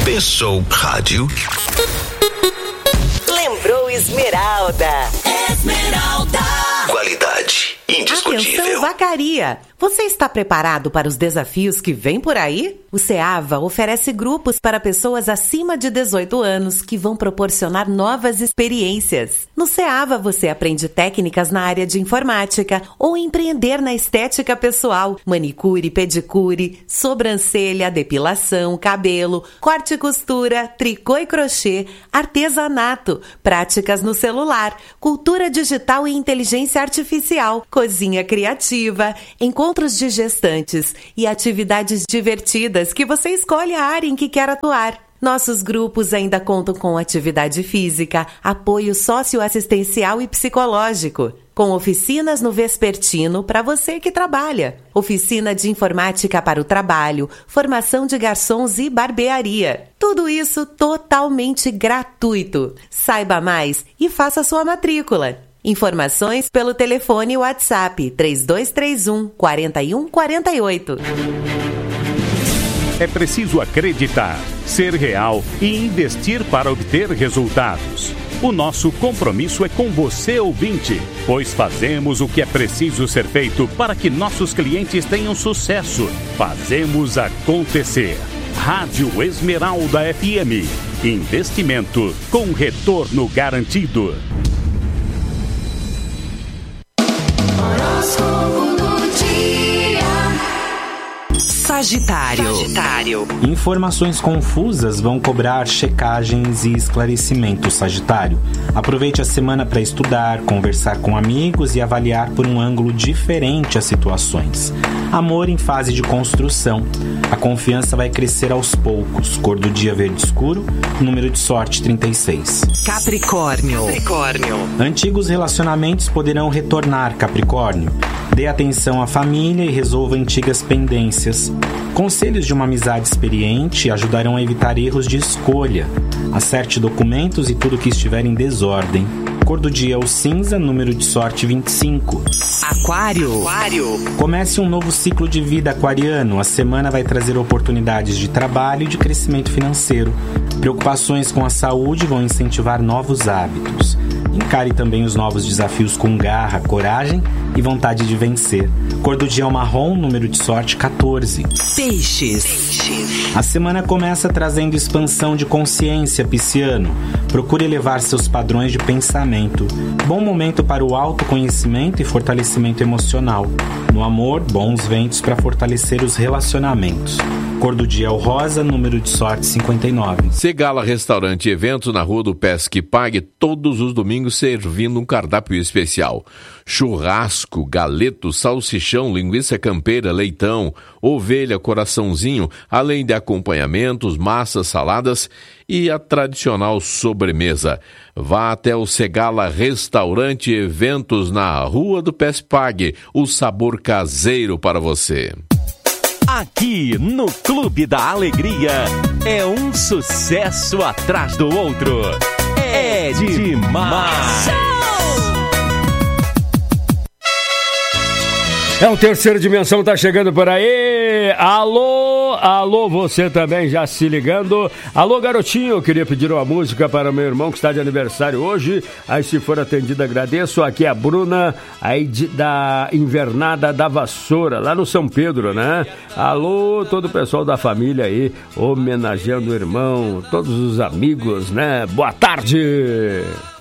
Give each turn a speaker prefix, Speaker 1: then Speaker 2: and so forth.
Speaker 1: Pensou rádio?
Speaker 2: Lembrou Esmeralda. Esmeralda.
Speaker 1: Qualidade indiscutível.
Speaker 2: Atenção, Vacaria! Você está preparado para os desafios que vêm por aí? O SEAVA oferece grupos para pessoas acima de 18 anos que vão proporcionar novas experiências. No SEAVA você aprende técnicas na área de informática ou empreender na estética pessoal, manicure, pedicure, sobrancelha, depilação, cabelo, corte e costura, tricô e crochê, artesanato, práticas no celular, cultura digital e inteligência artificial, cozinha criativa, encontros de gestantes e atividades divertidas que você escolhe a área em que quer atuar. Nossos grupos ainda contam com atividade física, apoio socioassistencial e psicológico, com oficinas no vespertino para você que trabalha, oficina de informática para o trabalho, formação de garçons e barbearia. Tudo isso totalmente gratuito. Saiba mais e faça sua matrícula. Informações pelo telefone WhatsApp 3231 4148.
Speaker 3: É preciso acreditar, ser real e investir para obter resultados. O nosso compromisso é com você, ouvinte, pois fazemos o que é preciso ser feito para que nossos clientes tenham sucesso. Fazemos acontecer. Rádio Esmeralda FM. Investimento com retorno garantido.
Speaker 2: Sagitário.
Speaker 4: Informações confusas vão cobrar checagens e esclarecimentos, Sagitário. Aproveite a semana para estudar, conversar com amigos e avaliar por um ângulo diferente as situações. Amor em fase de construção. A confiança vai crescer aos poucos. Cor do dia verde escuro, número de sorte 36.
Speaker 2: Capricórnio.
Speaker 4: Antigos relacionamentos poderão retornar, Capricórnio. Dê atenção à família e resolva antigas pendências. Conselhos de uma amizade experiente ajudarão a evitar erros de escolha. Acerte documentos e tudo que estiver em desordem. Cor do dia é o cinza, número de sorte 25.
Speaker 2: Aquário.
Speaker 4: Comece um novo ciclo de vida, aquariano. A semana vai trazer oportunidades de trabalho e de crescimento financeiro. Preocupações com a saúde vão incentivar novos hábitos. Encare também os novos desafios com garra, coragem e vontade de vencer. Cor do dia é o marrom, número de sorte 14.
Speaker 2: Peixes.
Speaker 4: A semana começa trazendo expansão de consciência, pisciano. Procure elevar seus padrões de pensamento. Bom momento para o autoconhecimento e fortalecimento emocional. No amor, bons ventos para fortalecer os relacionamentos. Cor do dia é o rosa, número de sorte 59.
Speaker 5: Segala Restaurante e Eventos na Rua do Pesque Pague, todos os domingos servindo um cardápio especial. Churrasco, galeto, salsichão, linguiça campeira, leitão, ovelha, coraçãozinho, além de acompanhamentos, massas, saladas e a tradicional sobremesa. Vá até o Segala Restaurante e Eventos na Rua do Pesque Pague, o sabor caseiro para você.
Speaker 6: Aqui no Clube da Alegria é um sucesso atrás do outro. É demais!
Speaker 7: É o Terceira Dimensão, tá chegando por aí. Alô, você também já se ligando. Alô, garotinho, eu queria pedir uma música para meu irmão que está de aniversário hoje. Aí, se for atendido, agradeço. Aqui é a Bruna, aí da Invernada da Vassoura, lá no São Pedro, né? Alô, todo o pessoal da família aí, homenageando o irmão, todos os amigos, né? Boa tarde!